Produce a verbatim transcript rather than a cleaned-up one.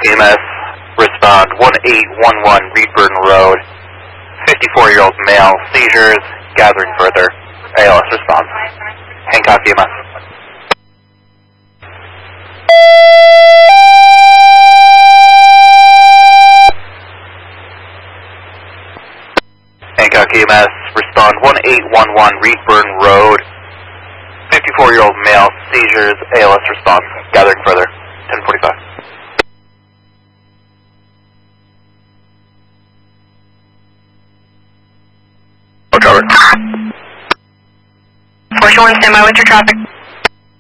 E M S, respond one eight one one Reedburn Road, fifty-four-year-old male, seizures, gathering further, A L S response. Hancock E M S. Hancock E M S, respond one eight one one Reedburn Road, fifty-four-year-old male, seizures, A L S response, gathering further, ten forty-five. Covered. Fortune one, stand by with your traffic.